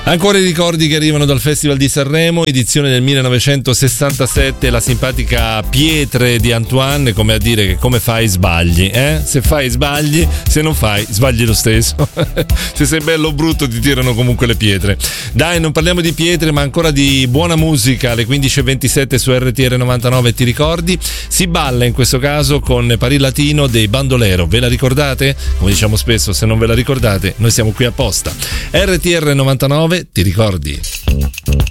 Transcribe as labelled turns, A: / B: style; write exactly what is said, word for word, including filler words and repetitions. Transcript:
A: Ancora i ricordi che arrivano dal Festival di Sanremo, edizione del millenovecentosessantasette, la simpatica Pietre di Antoine, come a dire che come fai sbagli, eh? Se fai sbagli, se non fai sbagli lo stesso. Se sei bello o brutto ti tirano comunque le pietre. Dai, non parliamo di pietre ma ancora di buona musica. Alle quindici e ventisette su R T R novantanove, ti ricordi? Si balla in questo caso con Parì Latino dei Bandolero, ve la ricordate? Come diciamo spesso, se non ve la ricordate noi siamo qui apposta. R T R novantanove, ti ricordi?